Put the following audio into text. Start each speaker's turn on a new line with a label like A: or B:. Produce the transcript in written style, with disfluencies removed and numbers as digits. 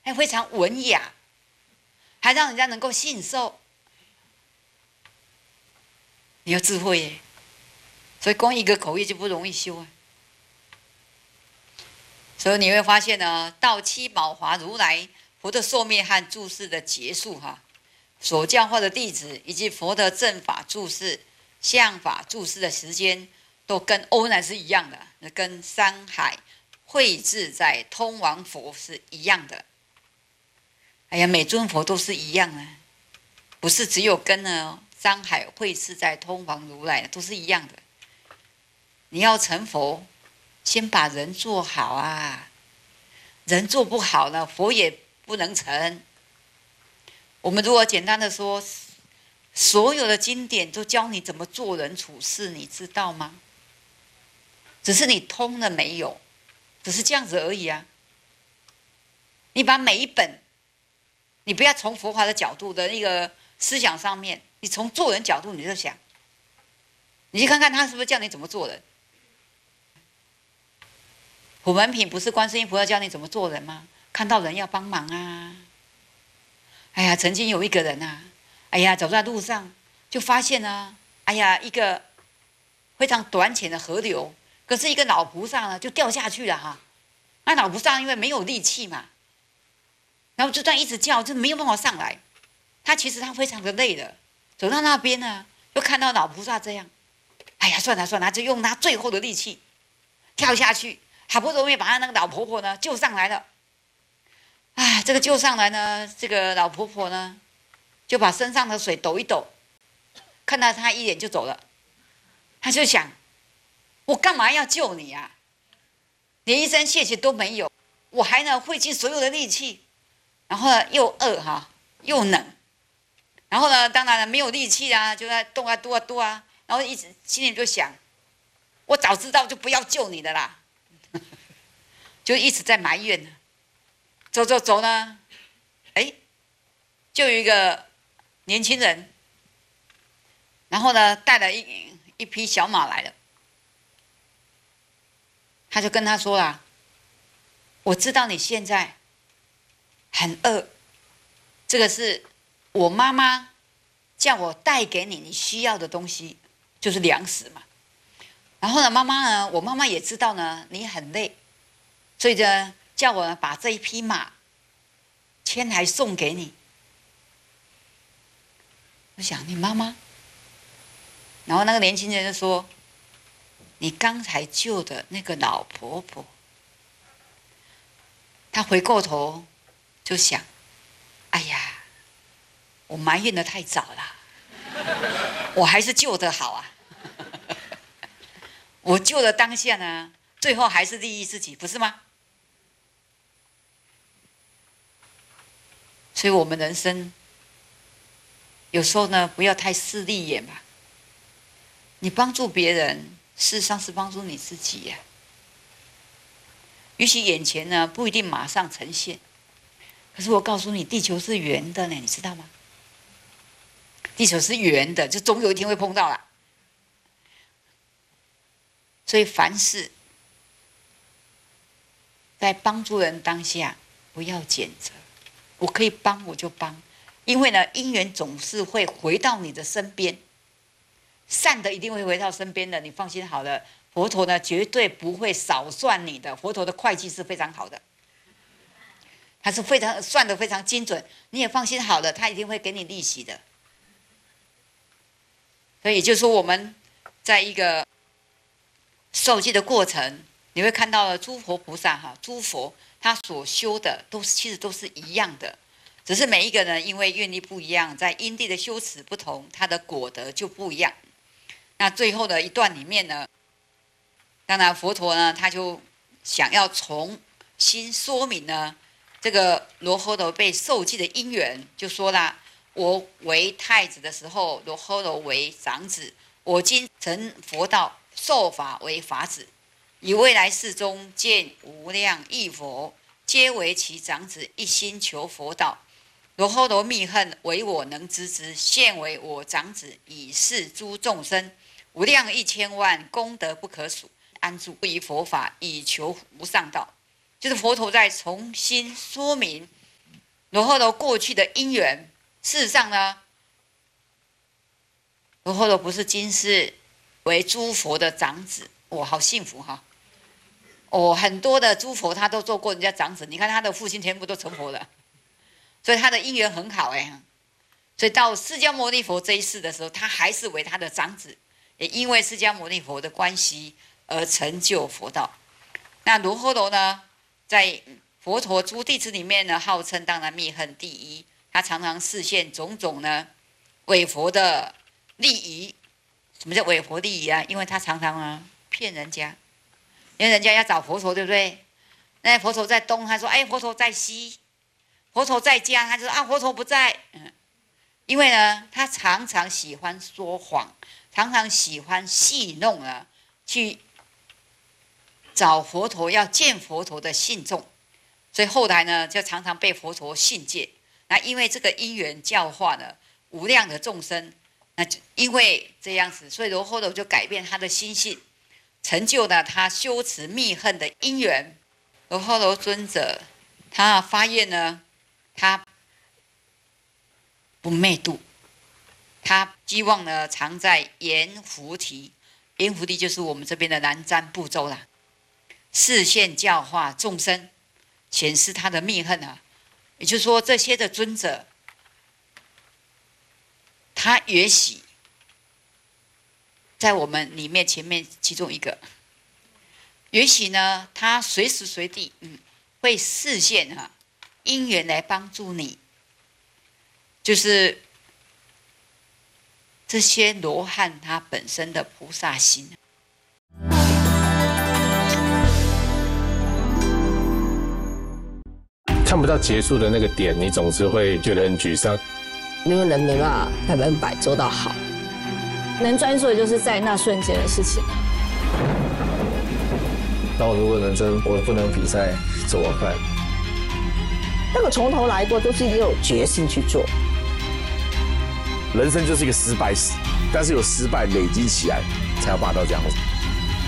A: 还非常文雅，还让人家能够信受。你有智慧耶，所以光一个口业就不容易修啊。所以你会发现呢，到七宝华如来佛的寿命和住世的结束哈，所教化的弟子以及佛的正法住世、相法住世的时间，都跟欧南是一样的，跟山海绘制在通往佛是一样的。哎呀，每尊佛都是一样啊，不是只有跟呢山海绘制在通往如来，都是一样的。你要成佛，先把人做好啊！人做不好呢，佛也不能成。我们如果简单的说，所有的经典都教你怎么做人处事，你知道吗？只是你通了没有，只是这样子而已啊。你把每一本，你不要从佛法的角度的那个思想上面，你从做人角度你就想，你去看看他是不是叫你怎么做人。普门品不是观世音菩萨教你怎么做人吗？看到人要帮忙啊！哎呀，曾经有一个人啊，哎呀，走在路上就发现呢，哎呀，一个非常短浅的河流，可是一个老菩萨呢就掉下去了哈。那老菩萨因为没有力气嘛，然后就这样一直叫，就没有办法上来。其实他非常的累了，走到那边呢，又看到老菩萨这样，哎呀，算了算了，就用他最后的力气跳下去。好不容易把他那个老婆婆呢救上来了，哎，这个救上来呢，这个老婆婆呢就把身上的水抖一抖，看到他一脸就走了。他就想，我干嘛要救你啊？连一声谢谢都没有，我还呢费尽所有的力气，然后呢又饿哈，又冷，然后呢当然了没有力气啊，就在动啊嘟啊嘟啊，然后一直心里就想，我早知道就不要救你的啦。就一直在埋怨呢，走走走呢，哎，就有一个年轻人，然后呢带了一匹小马来了，他就跟他说啦：“我知道你现在很饿，这个是我妈妈叫我带给你你需要的东西，就是粮食嘛。然后呢，我妈妈也知道呢你很累。”所以呢，叫我把这一匹马牵来送给你。我想你妈妈，然后那个年轻人就说：“你刚才救的那个老婆婆。”他回过头就想：“哎呀，我埋怨的太早了，我还是救得好啊！我救了当下呢，最后还是利益自己，不是吗？”所以我们人生有时候呢，不要太势利眼吧。你帮助别人，事实上是帮助你自己呀。也许眼前呢不一定马上呈现，可是我告诉你，地球是圆的呢，你知道吗？地球是圆的，就总有一天会碰到啦。所以凡事在帮助人当下，不要拣择。我可以帮我就帮，因为呢，因缘总是会回到你的身边，善的一定会回到身边的，你放心好了。佛陀呢，绝对不会少算你的，佛陀的会计是非常好的，他是非常算得非常精准，你也放心好了，他一定会给你利息的。所以也就是说，我们在一个受记的过程，你会看到了诸佛菩萨哈，诸佛他所修的其实都是一样的，只是每一个人因为愿力不一样，在因地的修持不同，他的果德就不一样。那最后的一段里面呢，当然佛陀呢他就想要重新说明呢这个罗睺罗被受记的因缘，就说啦：我为太子的时候，罗睺罗为长子，我今成佛道，受法为法子。以未来世中见无量亿佛，皆为其长子，一心求佛道。罗睺罗密恨，唯我能知之，现为我长子，以示诸众生。无量1000万功德不可数，安住于佛法，以求无上道。就是佛陀在重新说明罗睺罗过去的因缘，事实上呢，罗睺罗不是今世为诸佛的长子，我好幸福哈！很多的诸佛他都做过人家长子，你看他的父亲全部都成佛了，所以他的因缘很好哎。所以到释迦牟尼佛这一世的时候，他还是为他的长子，也因为释迦牟尼佛的关系而成就佛道。那罗睺罗呢，在佛陀诸弟子里面呢，号称当然密恨第一，他常常示现种种呢伪佛的利益。什么叫伪佛利益啊？因为他常常呢骗人家，因为人家要找佛陀，对不对？那佛陀在东，他说：“哎，佛陀在西。”佛陀在家，他就说：“啊，佛陀不在。”因为呢，他常常喜欢说谎，常常喜欢戏弄啊，去找佛陀，要见佛陀的信众，所以后来呢，就常常被佛陀信戒。那因为这个因缘教化呢，无量的众生，那就因为这样子，所以罗睺罗就改变他的心性，成就了他修持密恨的因缘。罗睺罗尊者，他发愿呢，他不昧度，他希望呢常在阎浮提，阎浮提就是我们这边的南瞻部洲啦，示现教化众生，显示他的密恨啊。也就是说，这些的尊者，他也许在我们里面前面其中一个，也许呢，他随时随地会示现因缘来帮助你。就是这些罗汉他本身的菩萨心。
B: 看不到结束的那个点，你总是会觉得很沮丧。
C: 因为人没办法100%做到好，
D: 能专注的就是在那瞬间的事情。
E: 那我如果人生我不能比赛怎么办？
C: 那个从头来过，都是你有决心去做。
F: 人生就是一个失败史，但是有失败累积起来，才有办法到这样子。